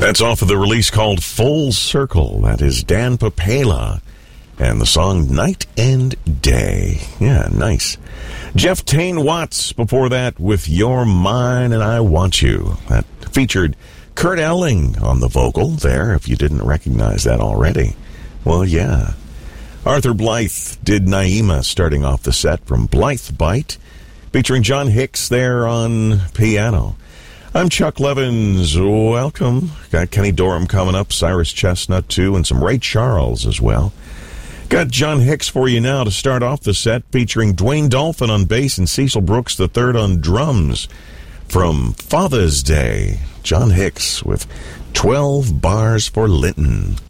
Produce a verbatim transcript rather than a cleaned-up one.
That's off of the release called Full Circle. That is Dan Papela. And the song Night and Day. Yeah, nice. Jeff Tane Watts before that with You're Mine and I Want You. That featured Kurt Elling on the vocal there, if you didn't recognize that already. Well, yeah. Arthur Blythe did Naima starting off the set from Blythe Bite, featuring John Hicks there on piano. I'm Chuck Levins. Welcome. Got Kenny Dorham coming up, Cyrus Chestnut too, and some Ray Charles as well. Got John Hicks for you now to start off the set, featuring Dwayne Dolphin on bass and Cecil Brooks the third on drums. From Father's Day, John Hicks with twelve Bars for Linton.